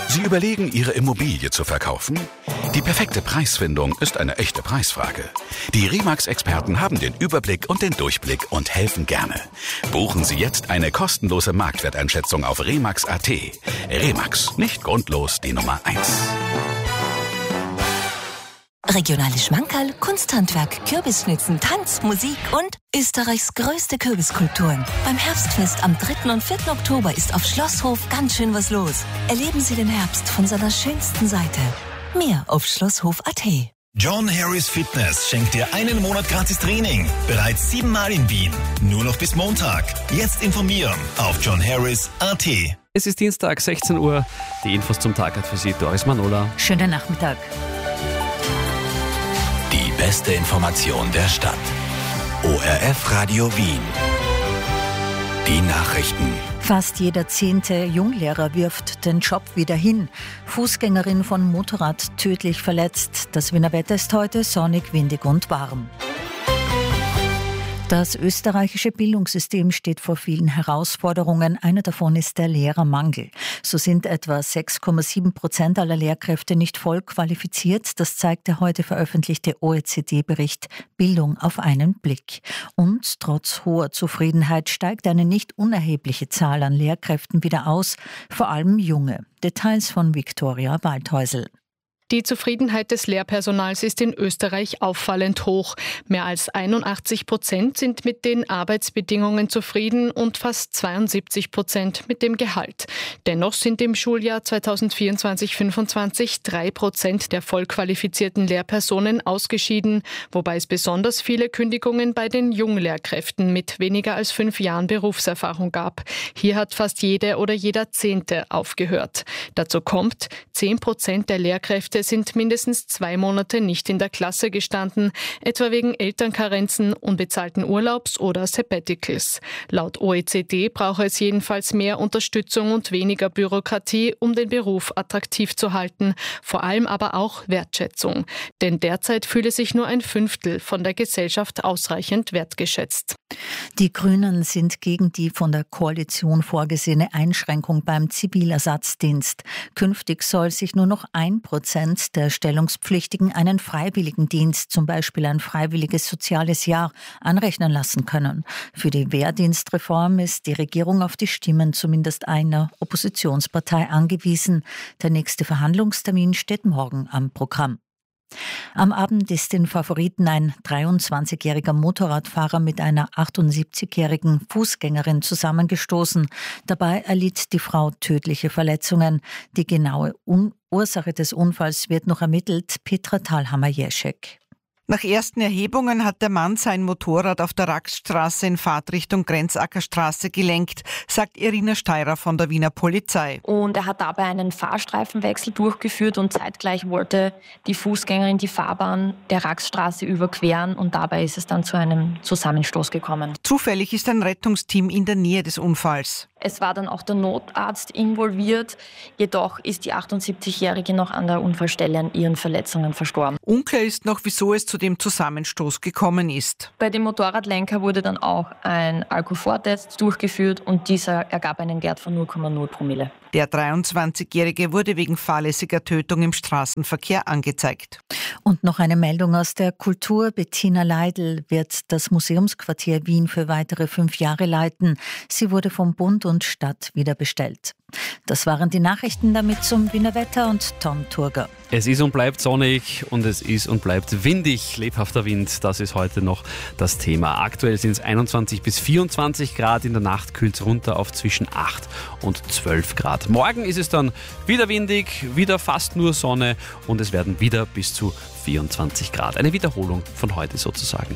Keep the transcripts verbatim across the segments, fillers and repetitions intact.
Sie überlegen, Ihre Immobilie zu verkaufen? Die perfekte Preisfindung ist eine echte Preisfrage. Die Remax-Experten haben den Überblick und den Durchblick und helfen gerne. Buchen Sie jetzt eine kostenlose Marktwerteinschätzung auf remax punkt at. Remax, nicht grundlos die Nummer eins. Regionale Schmankerl, Kunsthandwerk, Kürbisschnitzen, Tanz, Musik und Österreichs größte Kürbiskulturen. Beim Herbstfest am dritten und vierten Oktober ist auf Schlosshof ganz schön was los. Erleben Sie den Herbst von seiner schönsten Seite. Mehr auf schlosshof punkt at. John Harris Fitness schenkt dir einen Monat gratis Training. Bereits siebenmal in Wien. Nur noch bis Montag. Jetzt informieren auf john harris punkt at. Es ist Dienstag, sechzehn Uhr. Die Infos zum Tag hat für Sie Doris Manola. Schönen Nachmittag. Die beste Information der Stadt. O R F Radio Wien. Die Nachrichten. Fast jeder zehnte Junglehrer wirft den Job wieder hin. Fußgängerin von Motorrad tödlich verletzt. Das Wiener Wetter ist heute sonnig, windig und warm. Das österreichische Bildungssystem steht vor vielen Herausforderungen. Eine davon ist der Lehrermangel. So sind etwa sechs Komma sieben Prozent aller Lehrkräfte nicht voll qualifiziert. Das zeigt der heute veröffentlichte O E C D-Bericht Bildung auf einen Blick. Und trotz hoher Zufriedenheit steigt eine nicht unerhebliche Zahl an Lehrkräften wieder aus, vor allem junge. Details von Viktoria Waldhäusl. Die Zufriedenheit des Lehrpersonals ist in Österreich auffallend hoch. Mehr als einundachtzig Prozent sind mit den Arbeitsbedingungen zufrieden und fast zweiundsiebzig Prozent mit dem Gehalt. Dennoch sind im Schuljahr zweitausendvierundzwanzig fünfundzwanzig drei Prozent der vollqualifizierten Lehrpersonen ausgeschieden, wobei es besonders viele Kündigungen bei den Junglehrkräften mit weniger als fünf Jahren Berufserfahrung gab. Hier hat fast jede oder jeder Zehnte aufgehört. Dazu kommt, zehn Prozent der Lehrkräfte sind mindestens zwei Monate nicht in der Klasse gestanden, etwa wegen Elternkarenzen, unbezahlten Urlaubs oder Sabbaticals. Laut O E C D brauche es jedenfalls mehr Unterstützung und weniger Bürokratie, um den Beruf attraktiv zu halten, vor allem aber auch Wertschätzung. Denn derzeit fühle sich nur ein Fünftel von der Gesellschaft ausreichend wertgeschätzt. Die Grünen sind gegen die von der Koalition vorgesehene Einschränkung beim Zivilersatzdienst. Künftig soll sich nur noch ein Prozent der Stellungspflichtigen einen freiwilligen Dienst, zum Beispiel ein freiwilliges soziales Jahr, anrechnen lassen können. Für die Wehrdienstreform ist die Regierung auf die Stimmen zumindest einer Oppositionspartei angewiesen. Der nächste Verhandlungstermin steht morgen am Programm. Am Abend ist den Favoriten ein dreiundzwanzigjähriger Motorradfahrer mit einer achtundsiebzigjährigen Fußgängerin zusammengestoßen. Dabei erlitt die Frau tödliche Verletzungen. Die genaue Un- Ursache des Unfalls wird noch ermittelt. Petra Thalhammer-Jeschek. Nach ersten Erhebungen hat der Mann sein Motorrad auf der Raxstraße in Fahrtrichtung Grenzackerstraße gelenkt, sagt Irina Steirer von der Wiener Polizei. Und er hat dabei einen Fahrstreifenwechsel durchgeführt und zeitgleich wollte die Fußgängerin die Fahrbahn der Raxstraße überqueren und dabei ist es dann zu einem Zusammenstoß gekommen. Zufällig ist ein Rettungsteam in der Nähe des Unfalls. Es war dann auch der Notarzt involviert, jedoch ist die achtundsiebzigjährige noch an der Unfallstelle an ihren Verletzungen verstorben. Unklar ist noch, wieso es zu dem Zusammenstoß gekommen ist. Bei dem Motorradlenker wurde dann auch ein Alkoholtest durchgeführt und dieser ergab einen Wert von null Komma null Promille. Der dreiundzwanzigjährige wurde wegen fahrlässiger Tötung im Straßenverkehr angezeigt. Und noch eine Meldung aus der Kultur. Bettina Leidl wird das Museumsquartier Wien für weitere fünf Jahre leiten. Sie wurde vom Bund und Stadt wieder bestellt. Das waren die Nachrichten damit zum Wiener Wetter und Tom Turger. Es ist und bleibt sonnig und es ist und bleibt windig. Lebhafter Wind, das ist heute noch das Thema. Aktuell sind es einundzwanzig bis vierundzwanzig Grad, in der Nacht kühlt es runter auf zwischen acht und zwölf Grad. Morgen ist es dann wieder windig, wieder fast nur Sonne und es werden wieder bis zu vierundzwanzig Grad. Eine Wiederholung von heute sozusagen.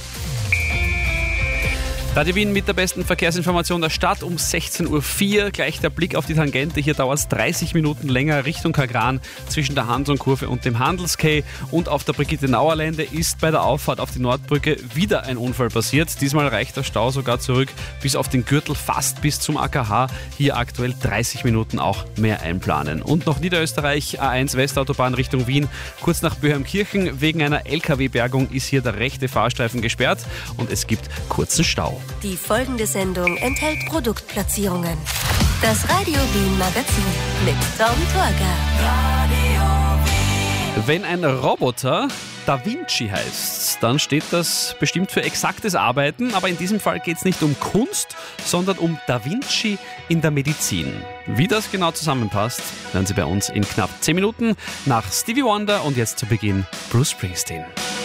Radio Wien mit der besten Verkehrsinformation der Stadt um sechzehn Uhr vier. Gleich der Blick auf die Tangente. Hier dauert es dreißig Minuten länger Richtung Kagran zwischen der Hansonkurve und dem Handelskay. Und auf der Brigitte-Nauer-Lände ist bei der Auffahrt auf die Nordbrücke wieder ein Unfall passiert. Diesmal reicht der Stau sogar zurück bis auf den Gürtel, fast bis zum A K H. Hier aktuell dreißig Minuten auch mehr einplanen. Und noch Niederösterreich, A eins Westautobahn Richtung Wien. Kurz nach Böhmkirchen wegen einer L K W-Bergung ist hier der rechte Fahrstreifen gesperrt und es gibt kurzen Stau. Die folgende Sendung enthält Produktplatzierungen. Das Radio Wien Magazin mit Tom Torgau. Wenn ein Roboter Da Vinci heißt, dann steht das bestimmt für exaktes Arbeiten, aber in diesem Fall geht es nicht um Kunst, sondern um Da Vinci in der Medizin. Wie das genau zusammenpasst, hören Sie bei uns in knapp zehn Minuten nach Stevie Wonder und jetzt zu Beginn Bruce Springsteen.